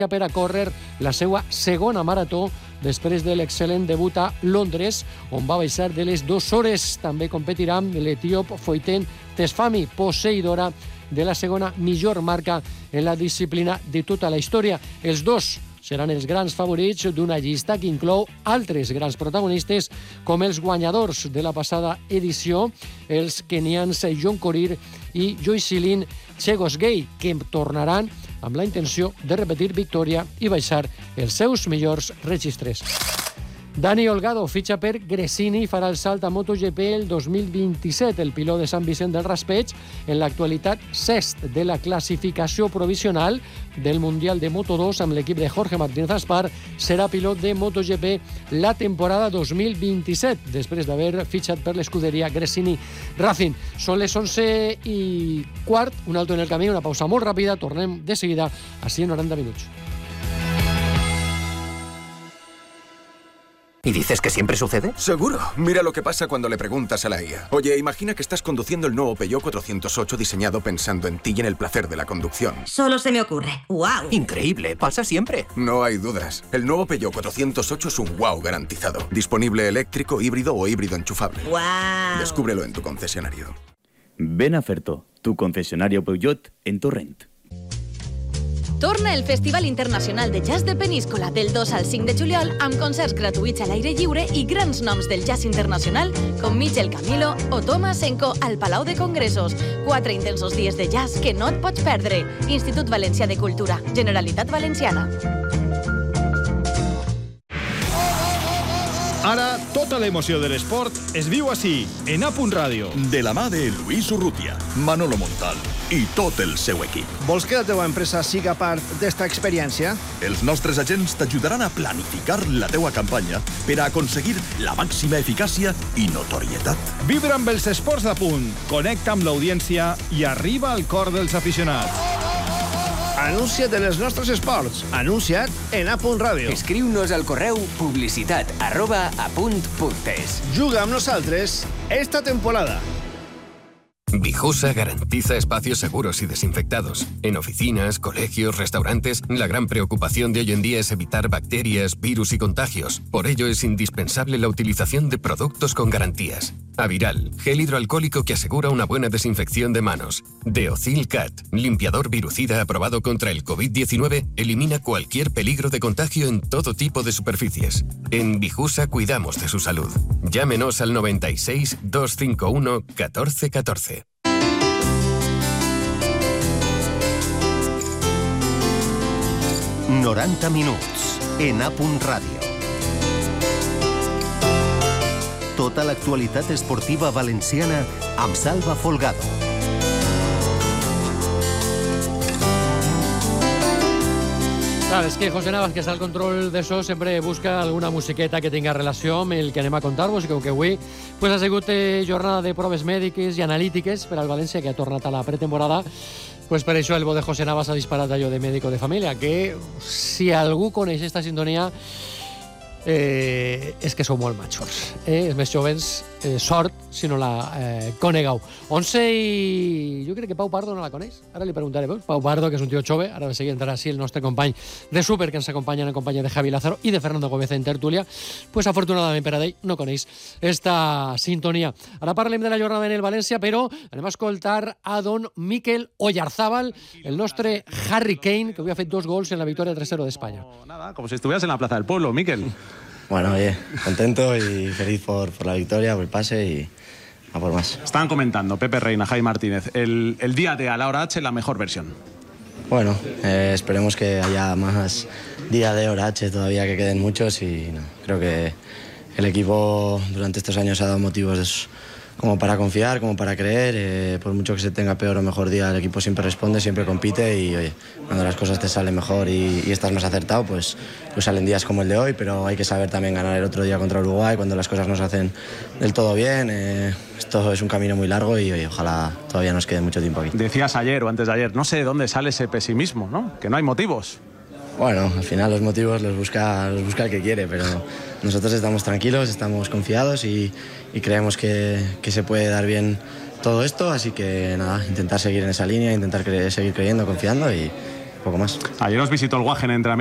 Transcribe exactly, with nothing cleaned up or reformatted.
per a córrer la seva segona marató després de l'excel·lent debut a Londres, on va baixar de les dues hores. També competirà l'etíop Foyten Tesfami, posseïdora de la segona millor marca en la disciplina de tota la història. Els dos seran els grans favorits d'una llista que inclou altres grans protagonistes com els guanyadors de la passada edició, els kenians John Korir i Joycelyn Chegosgei, que tornaran amb la intenció de repetir victòria i baixar els seus millors registres. Dani Olgado fitxa per Gresini i farà el salt a MotoGP el dos mil vint-i-set. El pilot de Sant Vicent del Raspeig, en l'actualitat sest de la classificació provisional del Mundial de Moto dos amb l'equip de Jorge Martínez Aspar, serà pilot de MotoGP la temporada dos mil vint-i-set, després d'haver fitxat per l'escuderia Gresini Racing. Són les onze i quart, un alto en el camí, una pausa molt ràpida, tornem de seguida a cent noranta minuts. ¿Y dices que siempre sucede? Seguro. Mira lo que pasa cuando le preguntas a la I A. Oye, imagina que estás conduciendo el nuevo Peugeot cuatrocientos ocho diseñado pensando en ti y en el placer de la conducción. Solo se me ocurre. ¡Wow! Increíble, pasa siempre. No hay dudas. El nuevo Peugeot cuatrocientos ocho es un wow garantizado. Disponible eléctrico, híbrido o híbrido enchufable. ¡Wow! Descúbrelo en tu concesionario. Ven a Ferto, tu concesionario Peugeot en Torrent. Torna el Festival Internacional de Jazz de Peníscola del dos al cinc de juliol amb concerts gratuïts a l'aire lliure i grans noms del jazz internacional com Michel Camilo o Thomas Enko al Palau de Congressos. Quatre intensos dies de jazz que no et pots perdre. Institut Valencià de Cultura, Generalitat Valenciana. Ara, tota l'emoció de l'esport es viu així, en A Punt Ràdio. De la mà de Luis Urrutia, Manolo Montal i tot el seu equip. Vols que la teva empresa siga part d'esta experiència? Els nostres agents t'ajudaran a planificar la teua campanya per a aconseguir la màxima eficàcia i notorietat. Vibra amb els esports d'A Punt, connecta amb l'audiència i arriba al cor dels aficionats. Anuncia't en els nostres esports. Anuncia't en A Punt Ràdio. Escriu-nos al correu publicitat arroba apunt punt es. Juga amb nosaltres esta temporada. Vijusa garantiza espacios seguros y desinfectados. En oficinas, colegios, restaurantes, la gran preocupación de hoy en día es evitar bacterias, virus y contagios. Por ello es indispensable la utilización de productos con garantías. Aviral, gel hidroalcohólico que asegura una buena desinfección de manos. Deocil Cat, limpiador virucida aprobado contra el covid diecinueve, elimina cualquier peligro de contagio en todo tipo de superficies. En Vijusa cuidamos de su salud. Llámenos al noventa y seis, doscientos cincuenta y uno, catorce catorce. noranta minuts en A Punt Ràdio. Tota l'actualitat esportiva valenciana amb Salva Folgado. Clar, és que José Navas, que està al control d'això, sempre busca alguna musiqueta que tinga relació amb el que anem a contar-vos, i com que avui pues, ha sigut eh, jornada de proves mèdiques i analítiques per al València, que ha tornat a la pretemporada, pues per això el bo de José Navas ha disparat allò de mèdico de família, que si algú coneix esta sintonia eh, és que sou molt majors. Eh? Els més jovens, eh, sort si no la eh, conegueu. onze i... jo crec que Pau Pardo no la coneix. Ara li preguntaré. Pau Pardo, que és un tio jove, ara de seguida entrarà així el nostre company de Súper, que ens acompanya en companyia de Javi Lázaro i de Fernando Gómez en tertúlia, pues afortunadament per a ell no coneix esta sintonia. Ara parlem de la jornada en el València, però anem a escoltar a don Mikel Oyarzábal, el nostre Harry Kane, que avui ha fet dos gols en la victòria tres cero d'Espanya. Nada, como si estuvieras en la Plaza del Pueblo, Mikel. Bueno, oye, contento y feliz por, por la victoria, por el pase y a por más. Estaban comentando Pepe Reina, Jaime Martínez, el, el día de a la hora H, la mejor versión. Bueno, eh, esperemos que haya más día de hora H todavía, que queden muchos, y no, creo que el equipo durante estos años ha dado motivos de, como para confiar, como para creer. Eh, por mucho que se tenga peor o mejor día, el equipo siempre responde, siempre compite, y oye, cuando las cosas te salen mejor y, y estás más acertado, pues, pues salen días como el de hoy, pero hay que saber también ganar el otro día contra Uruguay cuando las cosas no se hacen del todo bien. Eh, esto es un camino muy largo y oye, ojalá todavía nos quede mucho tiempo aquí. Decías ayer o antes de ayer, no sé de dónde sale ese pesimismo, ¿no? Que no hay motivos. Bueno, al final los motivos los busca, los busca el que quiere, pero nosotros estamos tranquilos, estamos confiados y, y creemos que, que se puede dar bien todo esto, así que nada, intentar seguir en esa línea, intentar cre- seguir creyendo, confiando y, poco más. Ayer os visitó el Wagen entre